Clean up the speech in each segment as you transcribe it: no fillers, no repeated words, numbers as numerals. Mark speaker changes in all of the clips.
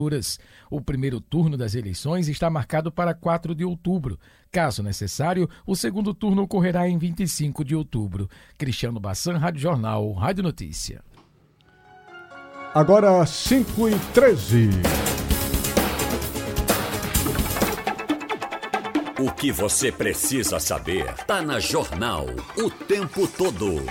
Speaker 1: O primeiro turno das eleições está marcado para 4 de outubro. Caso necessário, o segundo turno ocorrerá em 25 de outubro. Cristiano Bassan, Rádio Jornal, Rádio Notícia.
Speaker 2: Agora 5h13.
Speaker 3: O que você precisa saber está na Jornal o tempo todo.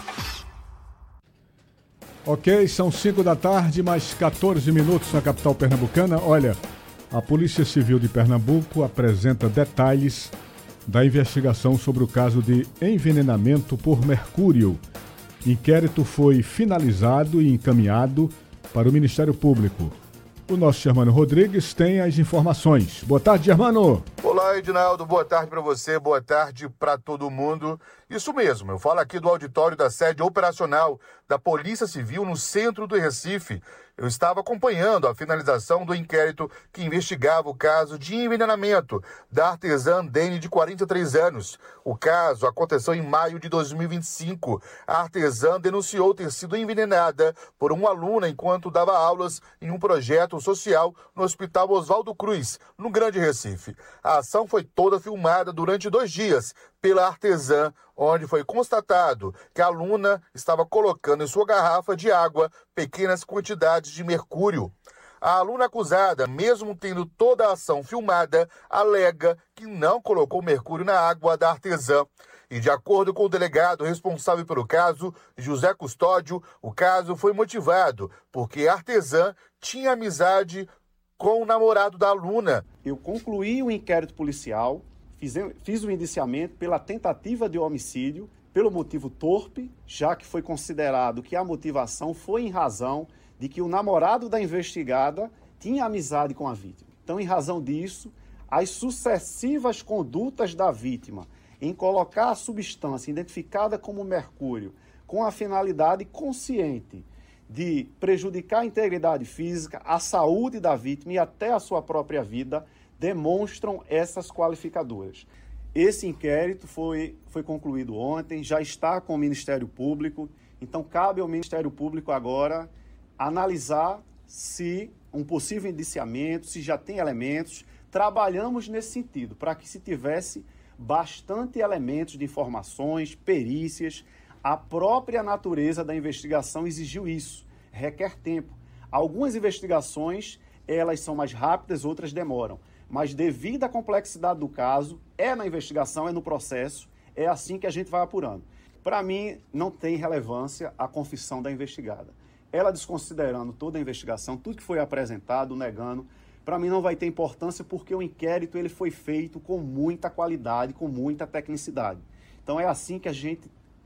Speaker 2: Ok, são 5 da tarde, mais 14 minutos na capital pernambucana. Olha, a Polícia Civil de Pernambuco apresenta detalhes da investigação sobre o caso de envenenamento por mercúrio. Inquérito foi finalizado e encaminhado para o Ministério Público. O nosso Germano Rodrigues tem as informações. Boa tarde, Germano.
Speaker 4: Olá, Edinaldo. Boa tarde para você, boa tarde para todo mundo. Isso mesmo, eu falo aqui do auditório da sede operacional da Polícia Civil no centro do Recife. Eu estava acompanhando a finalização do inquérito que investigava o caso de envenenamento da artesã Dene, de 43 anos. O caso aconteceu em maio de 2025. A artesã denunciou ter sido envenenada por uma aluna enquanto dava aulas em um projeto social no Hospital Oswaldo Cruz, no Grande Recife. A ação foi toda filmada durante 2 dias pela artesã, onde foi constatado que a aluna estava colocando em sua garrafa de água pequenas quantidades de mercúrio. A aluna acusada, mesmo tendo toda a ação filmada, alega que não colocou mercúrio na água da artesã. E de acordo com o delegado responsável pelo caso, José Custódio, o caso foi motivado porque a artesã tinha amizade com o namorado da aluna.
Speaker 5: Eu concluí o inquérito policial, fiz o indiciamento pela tentativa de homicídio, pelo motivo torpe, já que foi considerado que a motivação foi em razão de que o namorado da investigada tinha amizade com a vítima. Então, em razão disso, as sucessivas condutas da vítima em colocar a substância identificada como mercúrio com a finalidade consciente de prejudicar a integridade física, a saúde da vítima e até a sua própria vida, demonstram essas qualificadoras. Esse inquérito foi concluído ontem, já está com o Ministério Público, então cabe ao Ministério Público agora analisar se um possível indiciamento, se já tem elementos. Trabalhamos nesse sentido, para que se tivesse bastante elementos de informações, perícias. A própria natureza da investigação exigiu isso, requer tempo. Algumas investigações, elas são mais rápidas, outras demoram. Mas devido à complexidade do caso, é na investigação, é no processo, é assim que a gente vai apurando. Para mim, não tem relevância a confissão da investigada. Ela desconsiderando toda a investigação, tudo que foi apresentado, negando, para mim não vai ter importância porque o inquérito ele foi feito com muita qualidade, com muita tecnicidade. Então é assim que a gente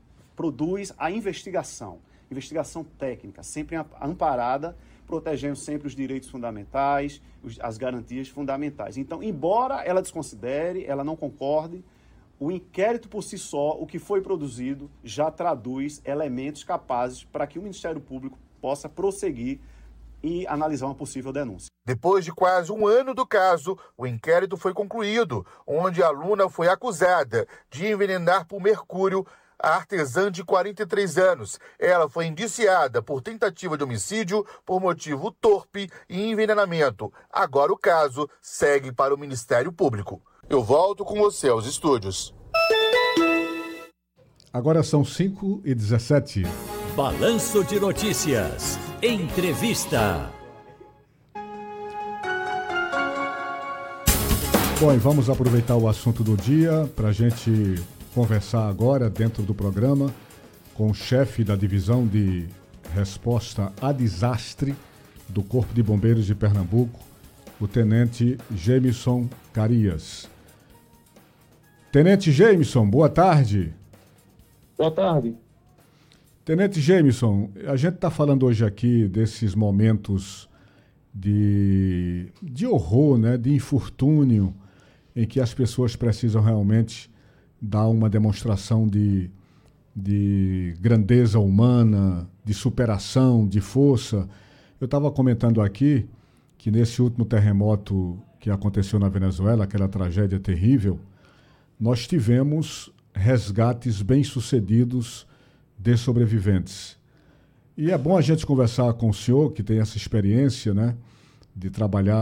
Speaker 5: produz a investigação técnica, sempre amparada, protegendo sempre os direitos fundamentais, as garantias fundamentais. Então, embora ela desconsidere, ela não concorde, o inquérito por si só, o que foi produzido, já traduz elementos capazes para que o Ministério Público possa prosseguir e analisar uma possível denúncia.
Speaker 4: Depois de quase 1 ano do caso, o inquérito foi concluído, onde a aluna foi acusada de envenenar por mercúrio a artesã de 43 anos. Ela foi indiciada por tentativa de homicídio por motivo torpe e envenenamento. Agora o caso segue para o Ministério Público. Eu volto com você aos estúdios.
Speaker 2: Agora são 5h17.
Speaker 3: Balanço de Notícias. Entrevista.
Speaker 2: Bom, e vamos aproveitar o assunto do dia para a gente conversar agora dentro do programa com o chefe da divisão de resposta a desastre do Corpo de Bombeiros de Pernambuco, o Tenente Jameson Carias. Tenente Jameson, boa tarde.
Speaker 6: Boa tarde.
Speaker 2: Tenente Jameson, a gente está falando hoje aqui desses momentos de horror, né, de infortúnio, em que as pessoas precisam realmente dar uma demonstração de grandeza humana, de superação, de força. Eu estava comentando aqui que nesse último terremoto que aconteceu na Venezuela, aquela tragédia terrível, nós tivemos resgates bem-sucedidos de sobreviventes. E é bom a gente conversar com o senhor, que tem essa experiência, né, de trabalhar